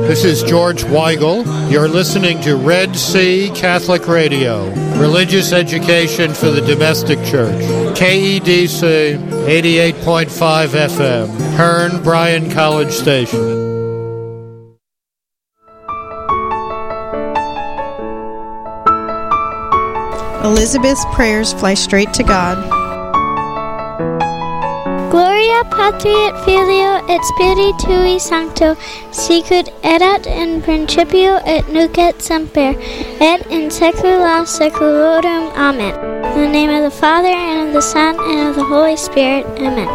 This is George Weigel. You're listening to Red Sea Catholic Radio, religious education for the domestic church. KEDC 88.5 FM, Hearn Bryan College Station. Elizabeth's prayers fly straight to God. Gloria Patri et Filio et Spiritui Sancto, sicut erat in principio et nunc et semper, et in saecula saeculorum. Amen. In the name of the Father, and of the Son, and of the Holy Spirit. Amen.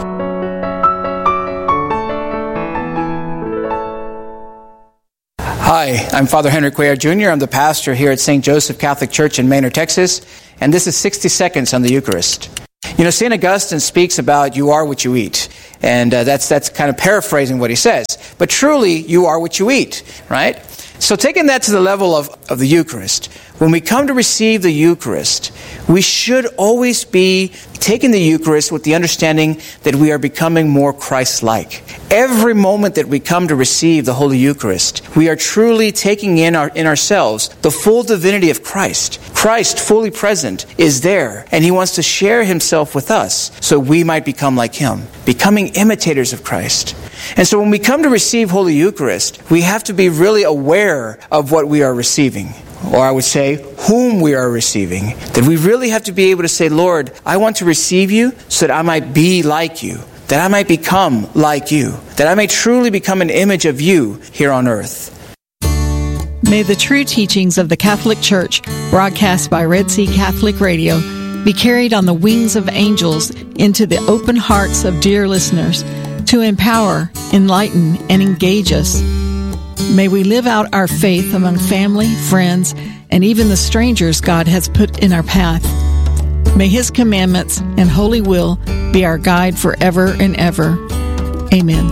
Hi, I'm Father Henry Cuellar Jr. I'm the pastor here at St. Joseph Catholic Church in Manor, Texas, and this is 60 Seconds on the Eucharist. You know, St. Augustine speaks about you are what you eat, and that's kind of paraphrasing what he says. But truly, you are what you eat, right? So taking that to the level of the Eucharist, when we come to receive the Eucharist, we should always be taking the Eucharist with the understanding that we are becoming more Christ-like. Every moment that we come to receive the Holy Eucharist, we are truly taking in ourselves the full divinity of Christ. Christ, fully present, is there, and He wants to share Himself with us so we might become like Him, becoming imitators of Christ. And so when we come to receive Holy Eucharist, we have to be really aware of what we are receiving. Or I would say, whom we are receiving. That we really have to be able to say, Lord, I want to receive you so that I might be like you. That I might become like you. That I may truly become an image of you here on earth. May the true teachings of the Catholic Church, broadcast by Red Sea Catholic Radio, be carried on the wings of angels into the open hearts of dear listeners to empower, enlighten, and engage us. May we live out our faith among family, friends, and even the strangers God has put in our path. May His commandments and holy will be our guide forever and ever. Amen.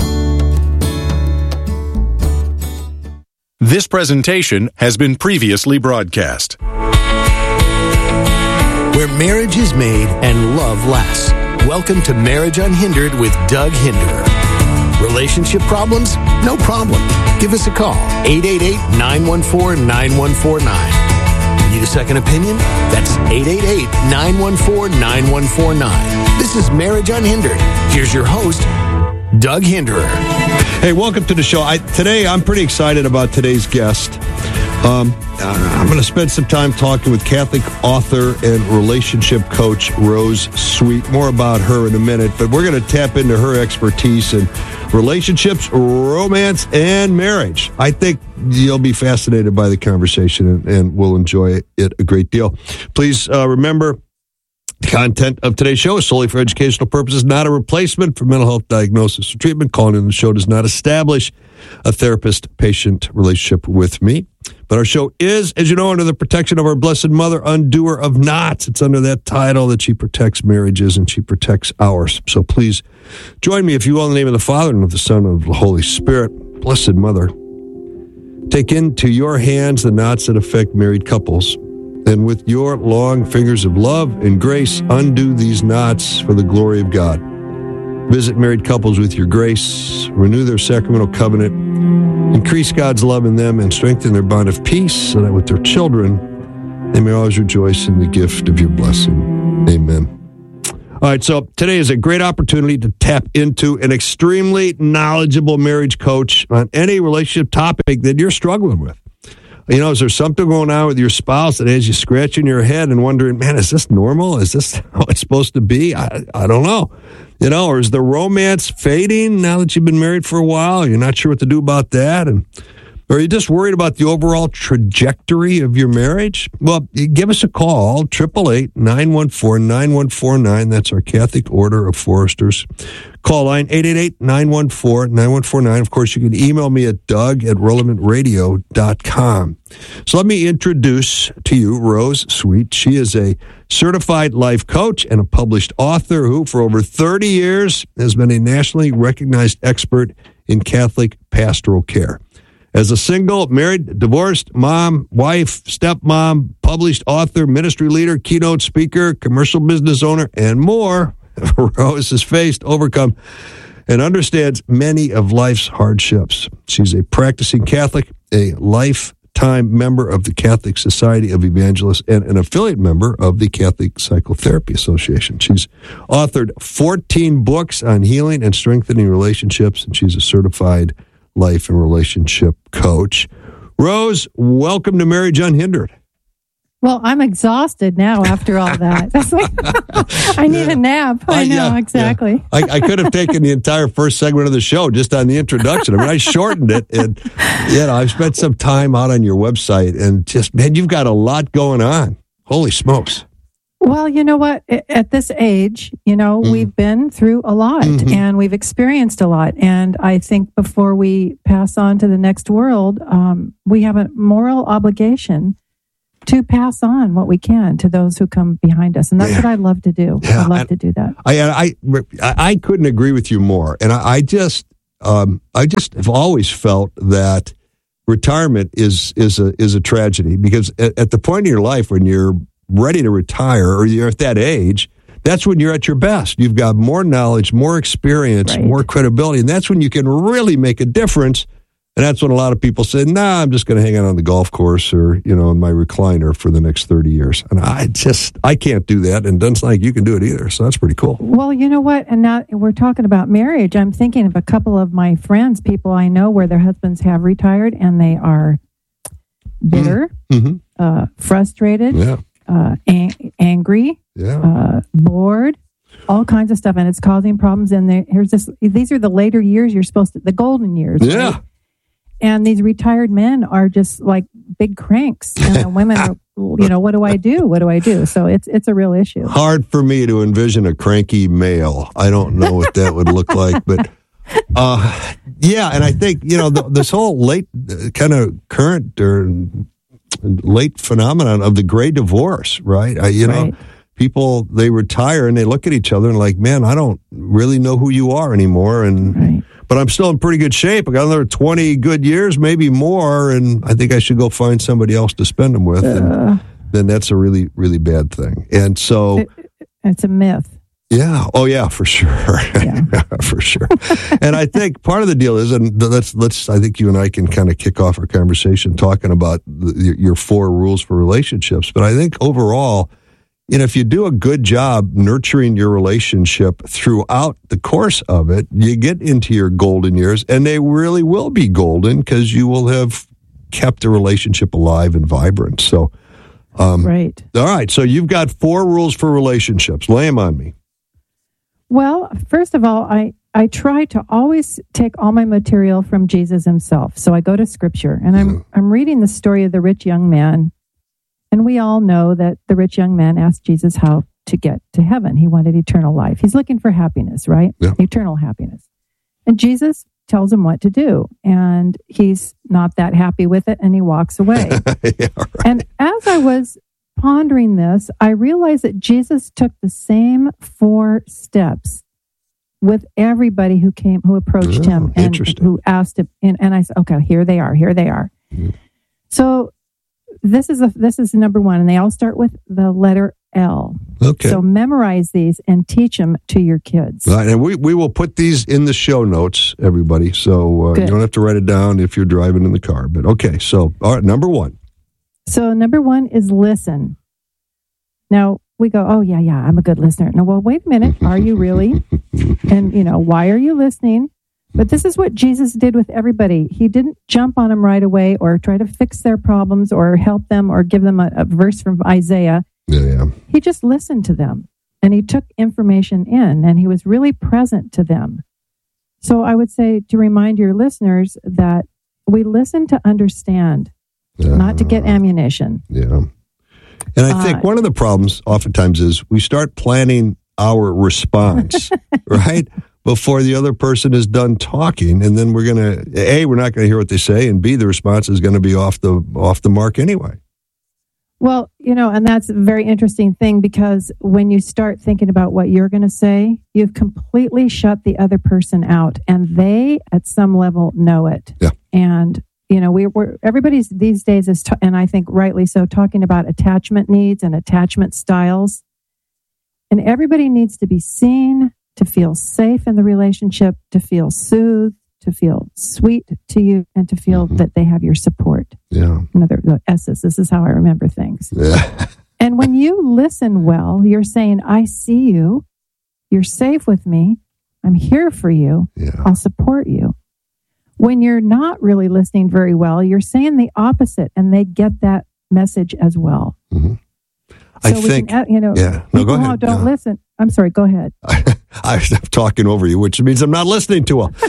This presentation has been previously broadcast. Where marriage is made and love lasts. Welcome to Marriage Unhindered with Doug Hinderer. Relationship problems? No problem. Give us a call, 888-914-9149. Need a second opinion? That's 888-914-9149. This is Marriage Unhindered. Here's your host, Doug Hinderer. Hey, welcome to the show. Today, I'm pretty excited about today's guest. I'm going to spend some time talking with Catholic author and relationship coach Rose Sweet. More about her in a minute, but we're going to tap into her expertise in relationships, romance, and marriage. I think you'll be fascinated by the conversation and will enjoy it a great deal. Please remember, the content of today's show is solely for educational purposes, not a replacement for mental health diagnosis or treatment. Calling in the show does not establish a therapist-patient relationship with me. But our show is, as you know, under the protection of our Blessed Mother, undoer of knots. It's under that title that she protects marriages and she protects ours. So please join me, if you will, in the name of the Father and of the Son and of the Holy Spirit. Blessed Mother, take into your hands the knots that affect married couples, and with your long fingers of love and grace, undo these knots for the glory of God. Visit married couples with your grace, renew their sacramental covenant, increase God's love in them, and strengthen their bond of peace so that with their children, they may always rejoice in the gift of your blessing. Amen. All right, so today is a great opportunity to tap into an extremely knowledgeable marriage coach on any relationship topic that you're struggling with. You know, is there something going on with your spouse that has you scratching your head and wondering, man, is this normal? Is this how it's supposed to be? I don't know. You know, or is the romance fading now that you've been married for a while? You're not sure what to do about that? Or are you just worried about the overall trajectory of your marriage? Well, give us a call, 888-914-9149. That's our Catholic Order of Foresters. Call line 888-914-9149. Of course, you can email me at doug@relevantradio.com. So let me introduce to you Rose Sweet. She is a certified life coach and a published author who, for over 30 years, has been a nationally recognized expert in Catholic pastoral care. As a single, married, divorced, mom, wife, stepmom, published author, ministry leader, keynote speaker, commercial business owner, and more, Rose has overcome and understands many of life's hardships. She's a practicing Catholic, a lifetime member of the Catholic Society of Evangelists, and an affiliate member of the Catholic Psychotherapy Association. She's authored 14 books on healing and strengthening relationships, and she's a certified life and relationship coach. Rose, welcome to Marriage Unhindered. Well, I'm exhausted now after all that. That's like, I need a nap. I know, exactly. Yeah. I could have taken the entire first segment of the show just on the introduction. I mean, I shortened it. And, I've spent some time out on your website and just, man, you've got a lot going on. Holy smokes. Well, you know what? At this age, we've been through a lot and we've experienced a lot. And I think before we pass on to the next world, we have a moral obligation to pass on what we can to those who come behind us. And that's what I love to do. I love to do that. I couldn't agree with you more. And I just have always felt that retirement is a tragedy, because at the point in your life when you're ready to retire or you're at that age, that's when you're at your best. You've got more knowledge, more experience, more credibility, and that's when you can really make a difference. And that's when a lot of people say, I'm just going to hang out on the golf course or, in my recliner for the next 30 years. And I can't do that. And it doesn't sound like you can do it either. So that's pretty cool. Well, you know what? And now we're talking about marriage. I'm thinking of a couple of my friends, people I know where their husbands have retired and they are bitter, frustrated, angry, bored, all kinds of stuff. And it's causing problems. And these are the later years the golden years. Yeah. Right? And these retired men are just like big cranks. And the women are, what do I do? What do I do? So it's a real issue. Hard for me to envision a cranky male. I don't know what that would look like. But, and I think, this whole late kind of current or late phenomenon of the gray divorce, right? People, they retire and they look at each other and like, man, I don't really know who you are anymore. And but I'm still in pretty good shape. I got another 20 good years, maybe more, and I think I should go find somebody else to spend them with. And then that's a really, really bad thing. And so it's a myth. Yeah. Oh, yeah, for sure. Yeah. For sure. And I think part of the deal is, and let's. I think you and I can kind of kick off our conversation talking about your 4 rules for relationships. But I think overall, if you do a good job nurturing your relationship throughout the course of it, you get into your golden years, and they really will be golden because you will have kept the relationship alive and vibrant. So, right. All right. So you've got 4 rules for relationships. Lay them on me. Well, first of all, I try to always take all my material from Jesus himself. So I go to Scripture, and I'm reading the story of the rich young man. And we all know that the rich young man asked Jesus how to get to heaven. He wanted eternal life. He's looking for happiness, right? Yeah. Eternal happiness. And Jesus tells him what to do. And he's not that happy with it, and he walks away. Yeah, right. And as I was pondering this, I realized that Jesus took the same 4 steps with everybody who approached him and who asked him. And I said, okay, here they are. Mm-hmm. So this is number 1, and they all start with the letter L. Okay. So memorize these and teach them to your kids. Right, and we will put these in the show notes, everybody. So you don't have to write it down if you're driving in the car. But okay, so all right, number 1. So number 1 is listen. Now we go, oh yeah, I'm a good listener. No, well, wait a minute, are you really? And why are you listening? But this is what Jesus did with everybody. He didn't jump on them right away or try to fix their problems or help them or give them a verse from Isaiah. Yeah. He just listened to them, and he took information in, and he was really present to them. So I would say to remind your listeners that we listen to understand, not to get ammunition. Yeah. And I think one of the problems oftentimes is we start planning our response, right? Before the other person is done talking, and then we're not going to hear what they say, and B, the response is going to be off the mark anyway. Well, and that's a very interesting thing, because when you start thinking about what you're going to say, you've completely shut the other person out, and they, at some level, know it. Yeah. And everybody's these days is, and I think rightly so, talking about attachment needs and attachment styles, and everybody needs to be seen, to feel safe in the relationship, to feel soothed, to feel sweet to you, and to feel that they have your support. Yeah. Another the S's. This is how I remember things. Yeah. And when you listen well, you're saying, I see you. You're safe with me. I'm here for you. Yeah. I'll support you. When you're not really listening very well, you're saying the opposite, and they get that message as well. Mm-hmm. So I think, can, no, go ahead. Who don't listen. I'm sorry, go ahead. I'm talking over you, which means I'm not listening to well.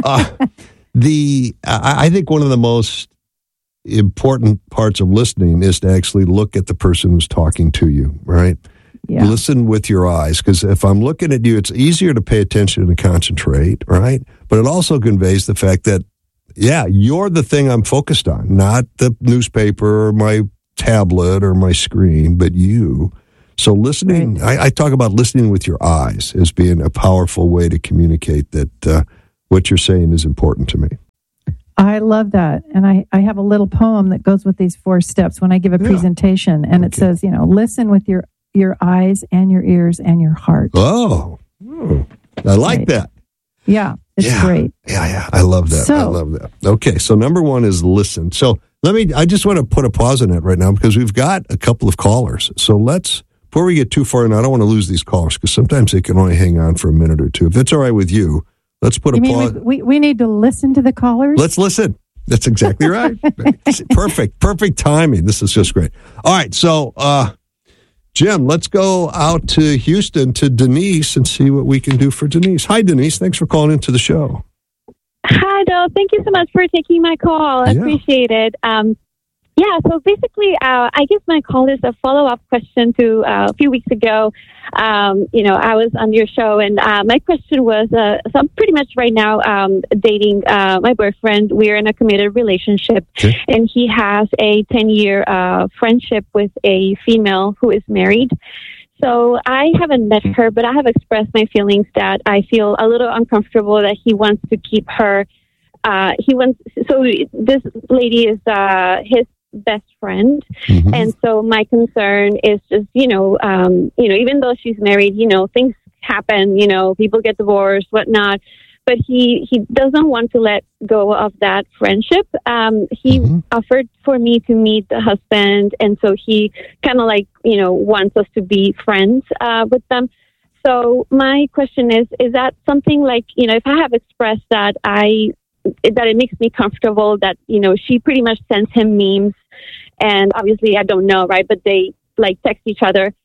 I think one of the most important parts of listening is to actually look at the person who's talking to you, right? Yeah. Listen with your eyes, because if I'm looking at you, it's easier to pay attention and concentrate, right? But it also conveys the fact that, yeah, you're the thing I'm focused on, not the newspaper or my tablet or my screen, but you. So listening, right. I talk about listening with your eyes as being a powerful way to communicate that what you're saying is important to me. I love that. And I have a little poem that goes with these 4 steps when I give a presentation. And it says, listen with your eyes and your ears and your heart. Oh, I like that. Yeah, it's great. Yeah. I love that. So, I love that. Okay, so number 1 is listen. So I just want to put a pause on it right now because we've got a couple of callers. So before we get too far in, I don't want to lose these callers because sometimes they can only hang on for a minute or two. If it's all right with you, let's put a pause. We need to listen to the callers? Let's listen. That's exactly right. Perfect timing. This is just great. All right, so Jim, let's go out to Houston to Denise and see what we can do for Denise. Hi, Denise. Thanks for calling into the show. Hi, Bill. Thank you so much for taking my call. I appreciate it. So basically, I guess my call is a follow-up question to a few weeks ago. I was on your show, and my question was, so I'm pretty much right now dating my boyfriend. We're in a committed relationship, and he has a 10-year friendship with a female who is married. So I haven't met her, but I have expressed my feelings that I feel a little uncomfortable that he wants to keep her. So this lady is his best friend. Mm-hmm. And so my concern is just, even though she's married, things happen, people get divorced, whatnot. But he doesn't want to let go of that friendship. He offered for me to meet the husband, and so he kind of wants us to be friends with them. So my question is that something if I have expressed that it makes me comfortable that, she pretty much sends him memes, and obviously I don't know, right? But they text each other.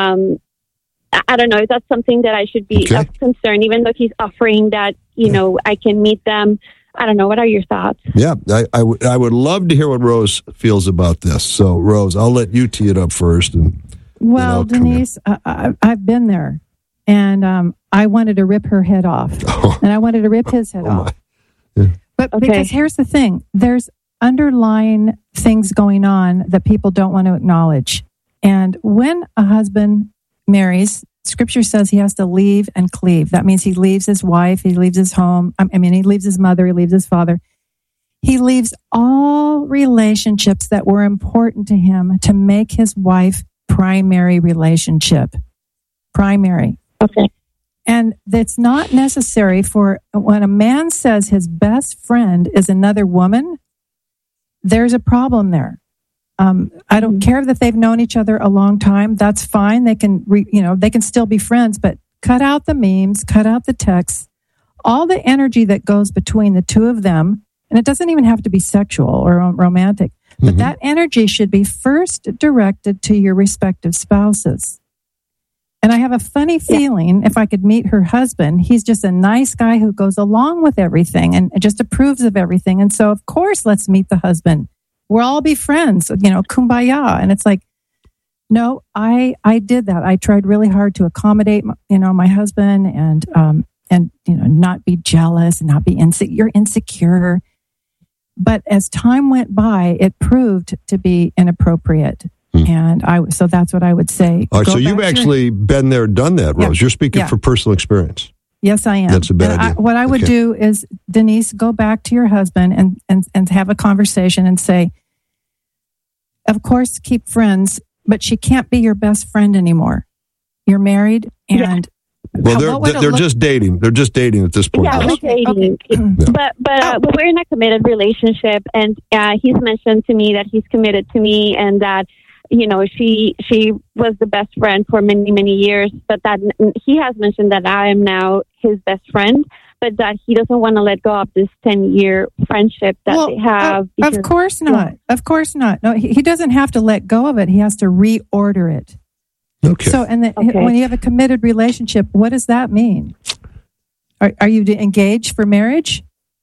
I don't know. Is that something that I should be of concern, even though he's offering that, I can meet them? I don't know. What are your thoughts? Yeah, I would love to hear what Rose feels about this. So, Rose, I'll let you tee it up first. Well, Denise, I've been there, and I wanted to rip her head off, and I wanted to rip his head off. Yeah. But because here's the thing, there's underlying things going on that people don't want to acknowledge. And when a husband marries, Scripture says he has to leave and cleave. That means he leaves his wife, he leaves his home. He leaves his mother, he leaves his father. He leaves all relationships that were important to him to make his wife primary relationship. Primary. Okay. And that's not necessary for when a man says his best friend is another woman, there's a problem there. I don't care that they've known each other a long time. That's fine. They can, they can still be friends, but cut out the memes, cut out the texts, all the energy that goes between the two of them. And it doesn't even have to be sexual or romantic, but that energy should be first directed to your respective spouses. And I have a funny feeling if I could meet her husband, he's just a nice guy who goes along with everything and just approves of everything. And so, of course, let's meet the husband. We'll all be friends, kumbaya. And it's no, I did that. I tried really hard to accommodate, my husband and not be jealous and not be insecure. But as time went by, it proved to be inappropriate. And so that's what I would say. All right, so you've actually been there, done that, Rose. You're speaking for personal experience. Yes, I am. That's a bad idea. What I would do is, Denise, go back to your husband and have a conversation and say, of course, keep friends, but she can't be your best friend anymore. You're married, and Well, they're just dating. They're just dating at this point. Yeah, we're dating. Okay. But we're in a committed relationship, and he's mentioned to me that he's committed to me, and that she was the best friend for many, many years. But that he has mentioned that I am now his best friend, but that he doesn't want to let go of this 10-year friendship that they have. Of course not. Of course not. No, he doesn't have to let go of it. He has to reorder it. Okay. So, when you have a committed relationship, what does that mean? Are you engaged for marriage?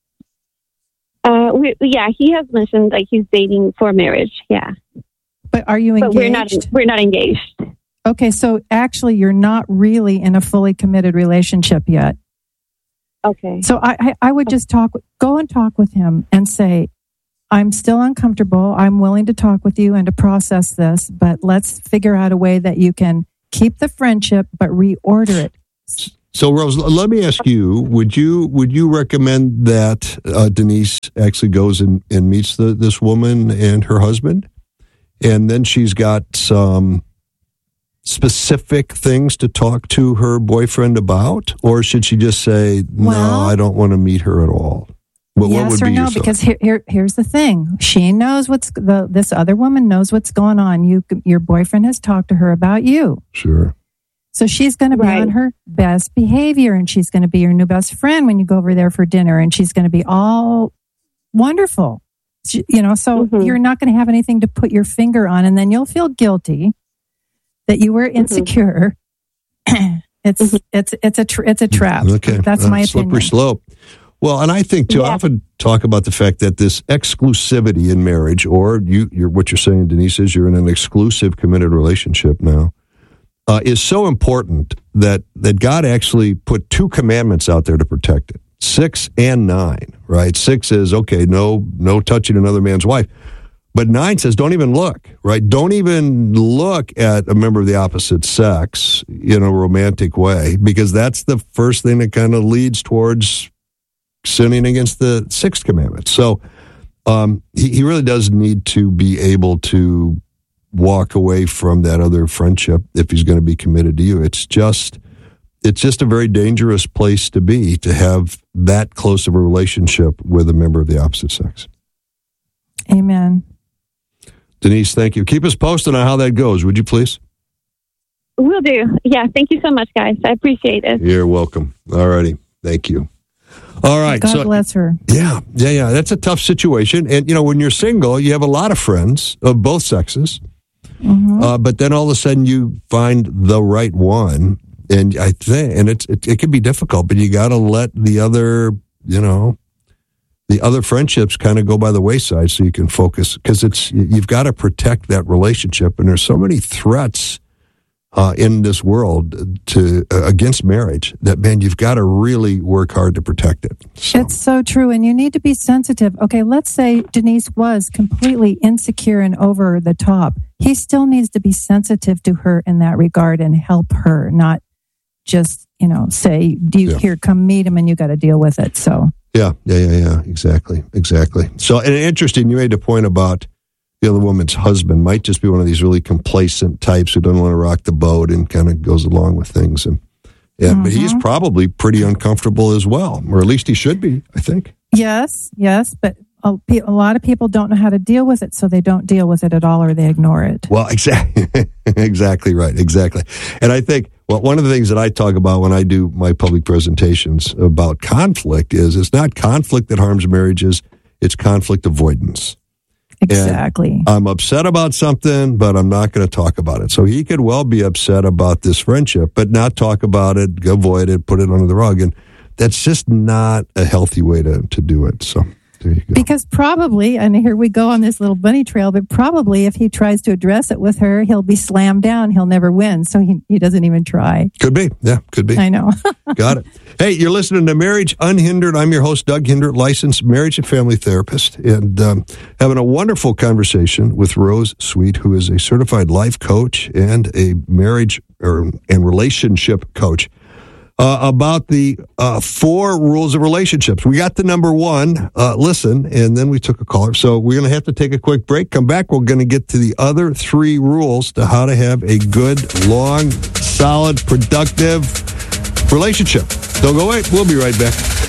He has mentioned he's dating for marriage. Yeah. But are you engaged? But we're not engaged. Okay, so actually, you're not really in a fully committed relationship yet. Okay. So I would just go and talk with him and say, I'm still uncomfortable. I'm willing to talk with you and to process this, but let's figure out a way that you can keep the friendship but reorder it. So, Rose, let me ask you: Would you recommend that Denise actually goes and meets this woman and her husband, and then she's got some specific things to talk to her boyfriend about, or should she just say, "No, I don't want to meet her at all"? Yes or no? Because here's the thing: she knows this other woman knows what's going on. Your boyfriend has talked to her about you. Sure. So she's going to be on her best behavior, and she's going to be your new best friend when you go over there for dinner, and she's going to be all wonderful. So you're not going to have anything to put your finger on, and then you'll feel guilty that you were insecure. It's a trap. Okay. That's my opinion. Slippery slope. Well, and I think too, I often talk about the fact that this exclusivity in marriage, or what you're saying, Denise, is you're in an exclusive committed relationship now, is so important that God actually put 2 commandments out there to protect it, 6 and 9, right? 6 is, okay, no touching another man's wife. But 9 says, don't even look, right? Don't even look at a member of the opposite sex in a romantic way, because that's the first thing that kind of leads towards sinning against the 6th commandment. So he really does need to be able to walk away from that other friendship if he's going to be committed to you. It's just a very dangerous place to be, to have that close of a relationship with a member of the opposite sex. Amen. Denise, thank you. Keep us posted on how that goes, would you please? Will do. Yeah, thank you so much, guys. I appreciate it. You're welcome. All righty. Thank you. All right. God bless her. Yeah. That's a tough situation. And, when you're single, you have a lot of friends of both sexes. Mm-hmm. But then all of a sudden you find the right one. And I think, it can be difficult, but you got to let the other, the other friendships kind of go by the wayside so you can focus, because you've got to protect that relationship. And there's so many threats in this world against marriage that, man, you've got to really work hard to protect it. So. It's so true, and you need to be sensitive. Okay, let's say Denise was completely insecure and over the top. He still needs to be sensitive to her in that regard and help her, not just, say, here, come meet him and you got to deal with it. So. Yeah, exactly. So, and interesting, you made a point about the other woman's husband might just be one of these really complacent types who doesn't want to rock the boat and kind of goes along with things. And but he's probably pretty uncomfortable as well, or at least he should be, I think. Yes, but a lot of people don't know how to deal with it, so they don't deal with it at all, or they ignore it. Well, exactly right, exactly. And I think, one of the things that I talk about when I do my public presentations about conflict is it's not conflict that harms marriages, it's conflict avoidance. Exactly. And I'm upset about something, but I'm not going to talk about it. So he could well be upset about this friendship, but not talk about it, avoid it, put it under the rug. And that's just not a healthy way to do it. So there you go. Because probably, and here we go on this little bunny trail, but probably if he tries to address it with her, he'll be slammed down. He'll never win. So he doesn't even try. Could be. Yeah, could be. I know. Got it. Hey, you're listening to Marriage Unhindered. I'm your host, Doug Hindert, licensed marriage and family therapist, and having a wonderful conversation with Rose Sweet, who is a certified life coach and a marriage and relationship coach, about the 4 rules of relationships. We got the number 1, listen, and then we took a caller. So we're going to have to take a quick break. Come back. We're going to get to the other 3 rules to how to have a good, long, solid, productive Relationship. Don't go away. We'll be right back.